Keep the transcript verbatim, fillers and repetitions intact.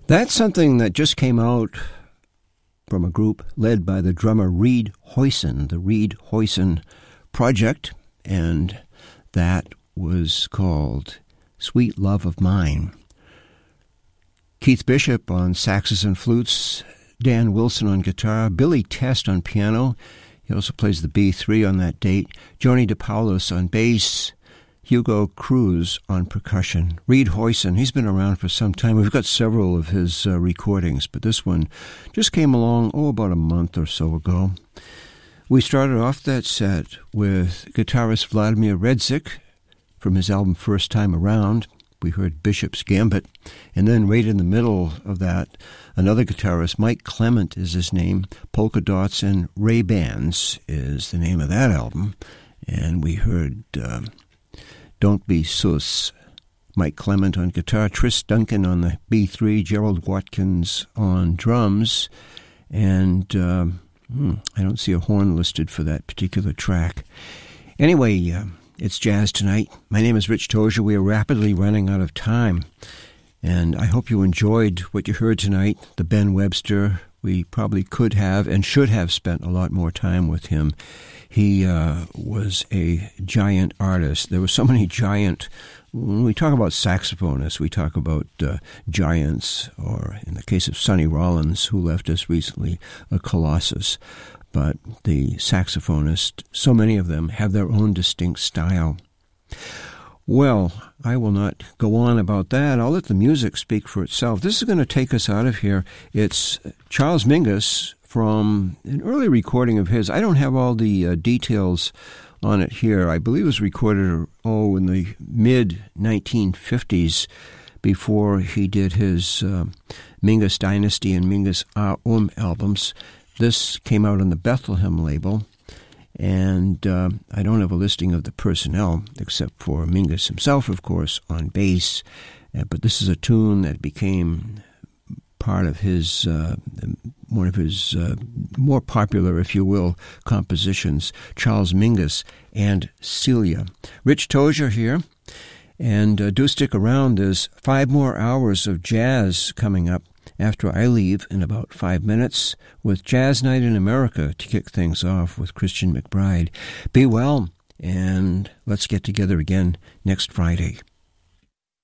That's something that just came out from a group led by the drummer Reed Hoyson, the Reed Hoyson Project, and that was called Sweet Love of Mine. Keith Bishop on saxes and flutes, Dan Wilson on guitar, Billy Test on piano. He also plays the B three on that date. Joni DePaulos on bass. Hugo Cruz on percussion. Reed Hoyson, he's been around for some time. We've got several of his uh, recordings, but this one just came along, oh, about a month or so ago. We started off that set with guitarist Vladimir Redzik from his album First Time Around. We heard Bishop's Gambit. And then right in the middle of that, another guitarist, Mike Clement is his name. Polka Dots and Ray-Bans is the name of that album. And we heard uh, Don't Be Sus. Mike Clement on guitar, Tris Duncan on the B three, Gerald Watkins on drums. And uh, hmm, I don't see a horn listed for that particular track. Anyway, uh, it's jazz tonight. My name is Rich Tozier. We are rapidly running out of time. And I hope you enjoyed what you heard tonight. The Ben Webster, we probably could have and should have spent a lot more time with him. He uh, was a giant artist. There were so many giant... When we talk about saxophonists, we talk about uh, giants, or in the case of Sonny Rollins, who left us recently, a colossus. But the saxophonists, so many of them, have their own distinct style. Well, I will not go on about that. I'll let the music speak for itself. This is going to take us out of here. It's Charles Mingus from an early recording of his. I don't have all the uh, details on it here. I believe it was recorded, oh, in the mid nineteen fifties, before he did his uh, Mingus Dynasty and Mingus Um albums. This came out on the Bethlehem label, and uh, I don't have a listing of the personnel, except for Mingus himself, of course, on bass. Uh, but this is a tune that became part of his, uh, one of his uh, more popular, if you will, compositions, Charles Mingus and Celia. Rich Tozier here, and uh, do stick around. There's five more hours of jazz coming up after I leave in about five minutes with Jazz Night in America to kick things off with Christian McBride. Be well, and let's get together again next Friday.